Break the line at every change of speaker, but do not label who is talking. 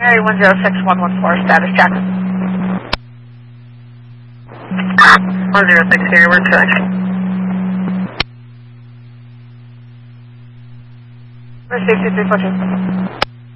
Mary 106114, status check.
106 here, we're check.
Safety 342.